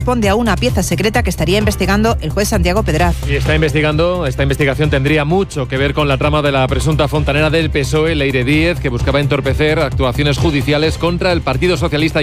responde a una pieza secreta que estaría investigando el juez Santiago Pedraz. Y esta investigación tendría mucho que ver con la trama de la presunta fontanera del PSOE, Leire Díez, que buscaba entorpecer actuaciones judiciales contra el Partido Socialista